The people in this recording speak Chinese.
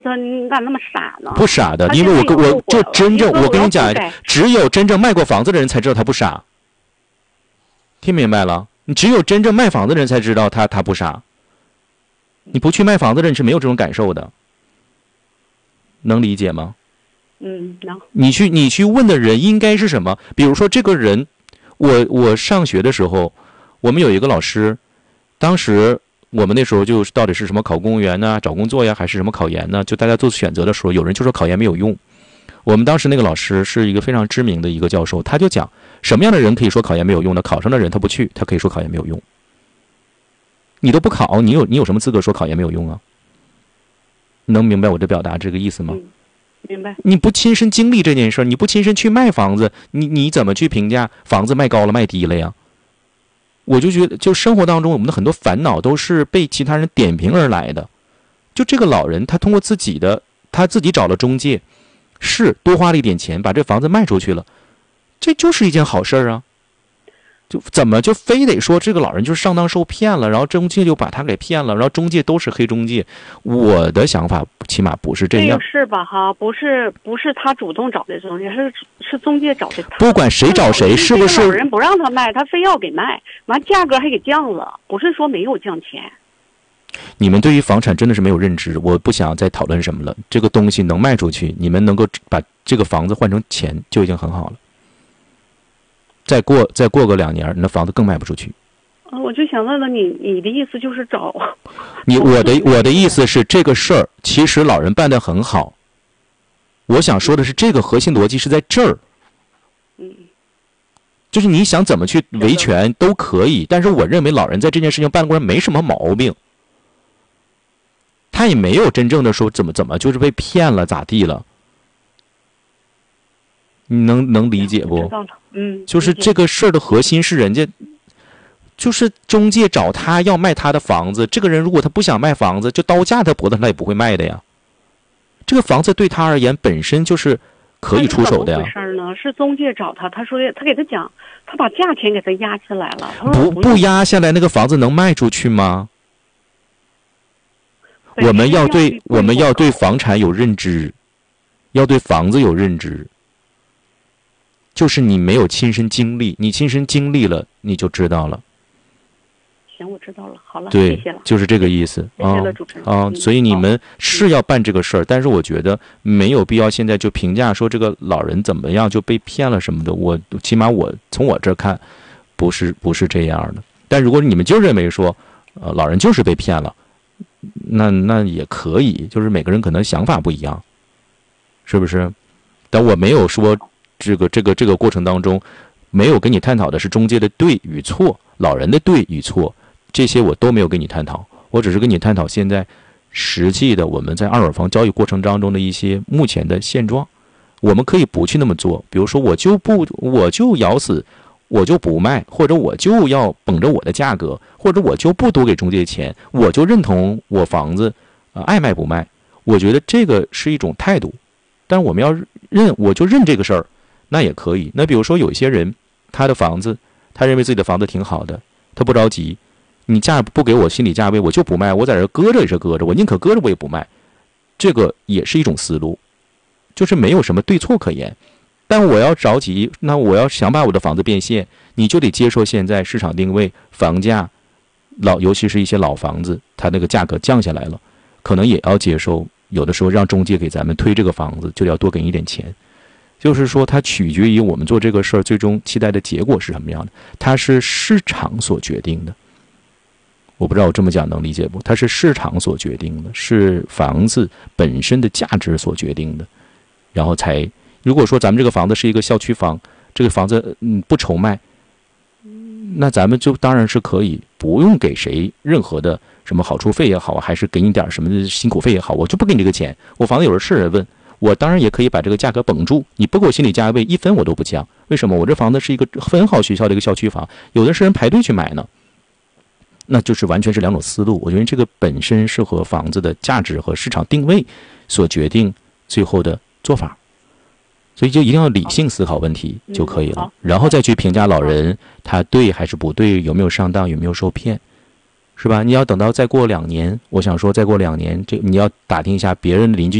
你咋那么傻呢？ 不傻的，因为我就真正，我跟你讲，只有真正卖过房子的人才知道他不傻。听明白了？你只有真正卖房子的人才知道他不傻。你不去卖房子的人是没有这种感受的，能理解吗？ 能。 你去问的人应该是什么？比如说这个人，我上学的时候，我们有一个老师，当时我们那时候就到底是什么考公务员呢，找工作呀，还是什么考研呢？就大家做选择的时候，有人就说考研没有用。我们当时那个老师是一个非常知名的一个教授，他就讲什么样的人可以说考研没有用呢？考上的人他不去，他可以说考研没有用。你都不考，你有什么资格说考研没有用啊？能明白我这表达这个意思吗？ 明白。 你不亲身经历这件事，你不亲身去卖房子，你怎么去评价房子卖高了卖低了呀？我就觉得，就生活当中我们的很多烦恼都是被其他人点评而来的。就这个老人，他通过他自己找了中介，是多花了一点钱把这房子卖出去了，这就是一件好事啊。就怎么就非得说这个老人就是上当受骗了，然后中介就把他给骗了，然后中介都是黑中介？我的想法起码不是这样。 是吧？哈，不是他主动找的中介，是中介找的他。 不管谁找谁，是不是？ 老人不让他卖，他非要给卖，完价格还给降了，不是说没有降钱。 你们对于房产真的是没有认知，我不想再讨论什么了。这个东西能卖出去，你们能够把这个房子换成钱就已经很好了。再过个2年，你的房子更卖不出去。 我就想问问你的意思就是找我的意思是这个事儿其实老人办得很好。我想说的是这个核心逻辑是在这儿。就是你想怎么去维权都可以，但是我认为老人在这件事情办过来没什么毛病。他也没有真正的说怎么就是被骗了咋地了。你能理解不？ 知道了。 就是这个事儿的核心是人家就是中介找他要卖他的房子，这个人如果他不想卖房子，就刀架他脖子上他也不会卖的呀。这个房子对他而言本身就是可以出手的呀。 怎么回事呢？是中介找他，他说他给他讲，他把价钱给他压下来了。 不压下来，那个房子能卖出去吗？我们要对房产有认知，要对房子有认知。就是你没有亲身经历，你亲身经历了，你就知道了。 行，我知道了。好了， 对， 谢谢了。 就是这个意思。 谢谢了，主持人。 所以你们是要办这个事儿，但是我觉得没有必要现在就评价说这个老人怎么样就被骗了什么的。起码从我这儿看，不是这样的。但如果你们就认为说，老人就是被骗了，那也可以，就是每个人可能想法不一样，是不是？但我没有说。这个过程当中，没有跟你探讨的是中介的对与错，老人的对与错，这些我都没有跟你探讨。我只是跟你探讨现在实际的我们在二手房交易过程当中的一些目前的现状。我们可以不去那么做，比如说我就咬死，我就不卖，或者我就要绷着我的价格，或者我就不多给中介钱，我就认同我房子爱卖不卖。我觉得这个是一种态度，但我们要我就认这个事儿。那也可以。那比如说有一些人，他的房子，他认为自己的房子挺好的，他不着急，你价不给我心理价位，我就不卖，我在这搁着也是搁着，我宁可搁着我也不卖，这个也是一种思路，就是没有什么对错可言。但我要着急，那我要想把我的房子变现，你就得接受现在市场定位，房价尤其是一些老房子，它那个价格降下来了，可能也要接受，有的时候让中介给咱们推这个房子，就要多给一点钱。就是说它取决于我们做这个事儿最终期待的结果是什么样的，它是市场所决定的。我不知道我这么讲能理解不？它是市场所决定的，是房子本身的价值所决定的。然后如果说咱们这个房子是一个校区房，这个房子不愁卖，那咱们就当然是可以不用给谁任何的什么好处费也好，还是给你点什么辛苦费也好，我就不给你这个钱。我房子有人是人问。我当然也可以把这个价格绷住，你不给我心理价位1分我都不降。为什么？我这房子是一个很好学校的一个校区房，有的是人排队去买呢。那就是完全是两种思路。我觉得这个本身是和房子的价值和市场定位所决定最后的做法，所以就一定要理性思考问题就可以了，然后再去评价老人他对还是不对，有没有上当，有没有受骗， 是吧？你要等到再过2年，我想说再过2年，这你要打听一下别人的邻居